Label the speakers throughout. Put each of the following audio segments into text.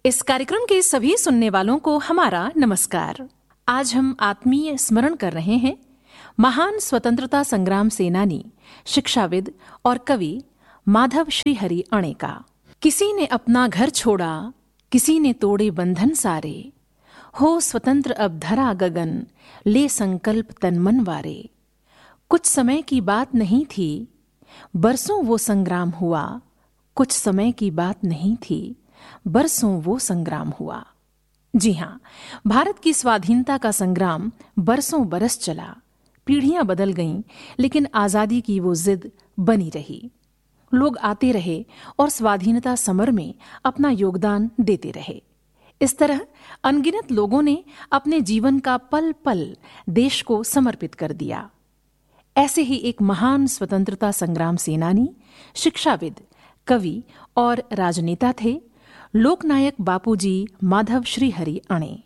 Speaker 1: इस कार्यक्रम के सभी सुनने वालों को हमारा नमस्कार। आज हम आत्मीय स्मरण कर रहे हैं महान स्वतंत्रता संग्राम सेनानी, शिक्षाविद और कवि माधव श्रीहरि अणे का। किसी ने अपना घर छोड़ा, किसी ने तोड़े बंधन सारे, हो स्वतंत्र अब धरा गगन, ले संकल्प तन मन वारे। कुछ समय की बात नहीं थी, बरसों वो संग्राम हुआ, कुछ समय की बात नहीं थी, बरसों वो संग्राम हुआ। जी हाँ, भारत की स्वाधीनता का संग्राम बरसों बरस चला, पीढ़ियां बदल गईं, लेकिन आजादी की वो जिद बनी रही। लोग आते रहे और स्वाधीनता समर में अपना योगदान देते रहे। इस तरह अनगिनत लोगों ने अपने जीवन का पल पल देश को समर्पित कर दिया। ऐसे ही एक महान स्वतंत्रता संग्राम सेनानी, शिक्षाविद, कवि और राजनेता थे लोकनायक बापूजी माधव श्रीहरि अणे।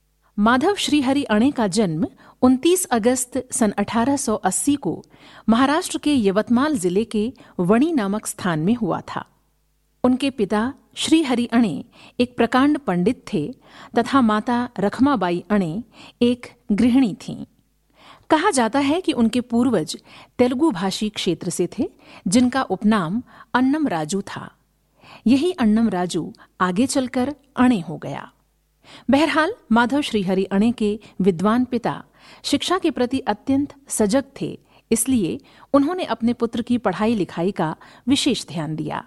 Speaker 1: माधव श्रीहरि अणे का जन्म 29 अगस्त सन 1880 को महाराष्ट्र के यवतमाल जिले के वणी नामक स्थान में हुआ था। उनके पिता श्रीहरि अणे एक प्रकांड पंडित थे तथा माता रखमाबाई अणे एक गृहिणी थीं। कहा जाता है कि उनके पूर्वज तेलुगु भाषी क्षेत्र से थे, जिनका उपनाम अन्नम राजू था। यही अन्नम राजू आगे चलकर अणे हो गया। बहरहाल माधव श्रीहरि अणे के विद्वान पिता शिक्षा के प्रति अत्यंत सजग थे, इसलिए उन्होंने अपने पुत्र की पढ़ाई लिखाई का विशेष ध्यान दिया।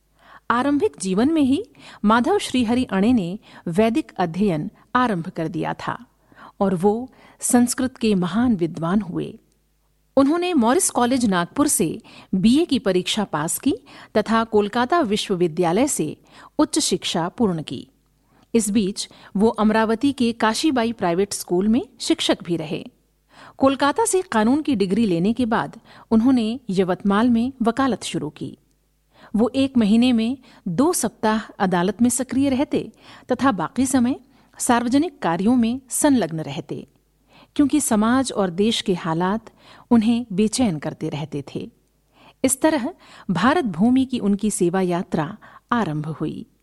Speaker 1: आरंभिक जीवन में ही माधव श्रीहरि अणे ने वैदिक अध्ययन आरंभ कर दिया था और वो संस्कृत के महान विद्वान हुए। उन्होंने मॉरिस कॉलेज नागपुर से बीए की परीक्षा पास की तथा कोलकाता विश्वविद्यालय से उच्च शिक्षा पूर्ण की। इस बीच वो अमरावती के काशीबाई प्राइवेट स्कूल में शिक्षक भी रहे। कोलकाता से कानून की डिग्री लेने के बाद उन्होंने यवतमाल में वकालत शुरू की। वो 1 महीने में 2 सप्ताह अदालत में सक्रिय रहते तथा बाकी समय सार्वजनिक कार्यों में संलग्न रहते, क्योंकि समाज और देश के हालात उन्हें बेचैन करते रहते थे। इस तरह भारत भूमि की उनकी सेवा यात्रा आरंभ हुई।